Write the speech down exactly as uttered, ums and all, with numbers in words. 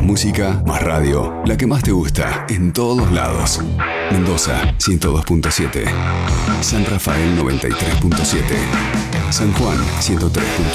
Más música, más radio. La que más te gusta, en todos lados. Mendoza, ciento dos punto siete. San Rafael, noventa y tres punto siete. San Juan, ciento tres punto uno.